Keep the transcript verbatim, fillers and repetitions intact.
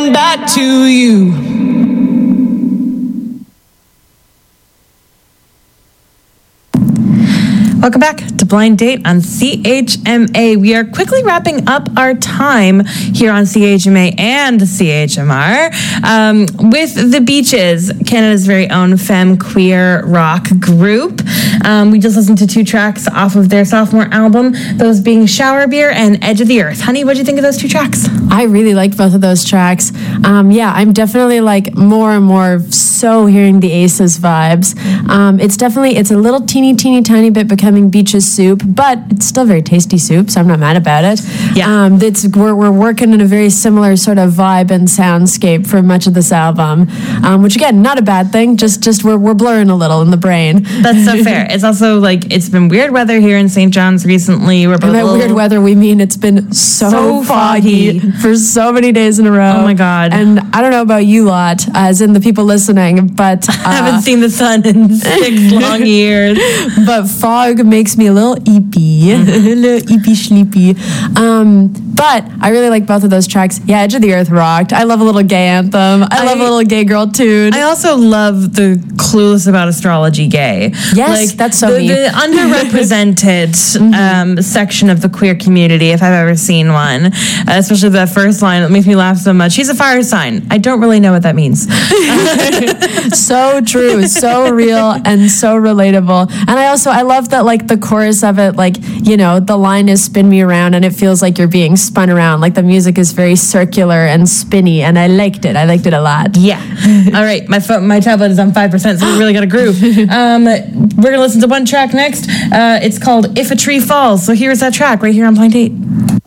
coming back to you. Welcome back to Blind Date on C H M A. We are quickly wrapping up our time here on C H M A and C H M R um, with The Beaches, Canada's very own femme queer rock group. Um, we just listened to two tracks off of their sophomore album, those being Shower Beer and Edge of the Earth. Honey, what did you think of those two tracks? I really liked both of those tracks. Um, yeah, I'm definitely like more and more so hearing the Aces vibes. Um, it's definitely, it's a little teeny, teeny, tiny bit becoming Beaches soup, but it's still very tasty soup, so I'm not mad about it. Yeah. Um, it's, we're, we're working in a very similar sort of vibe and soundscape for much of this album, um, which again, not a bad thing, just, just we're, we're blurring a little in the brain. That's so fair. It's also like, it's been weird weather here in Saint John's recently. We're both And by little, weird weather, we mean it's been so, so foggy. foggy for so many days in a row. Oh my God. And I don't know about you lot, as in the people listening, but uh, I haven't seen the sun in six long years. But fog makes me a little eepy, mm-hmm. a little eepy sleepy. Um, but I really like both of those tracks. Yeah, Edge of the Earth rocked. I love a little gay anthem. I, I love a little gay girl tune. I also love the clueless about astrology gay. Yes, like, that's so the, me. the underrepresented mm-hmm. um, section of the queer community, if I've ever seen one. Uh, especially that first line that makes me laugh so much. She's a fire sign. I don't really know what that means. So true, so real, and so relatable. And I also, I love that, like, the chorus of it, like, you know, the line is spin me around, and it feels like you're being spun around. Like, the music is very circular and spinny, and I liked it. I liked it a lot. Yeah. All right, my phone, my tablet is on five percent, so we really got a groove. Um, we're going to listen to one track next. Uh, it's called If a Tree Falls. So here's that track right here on Blind Date.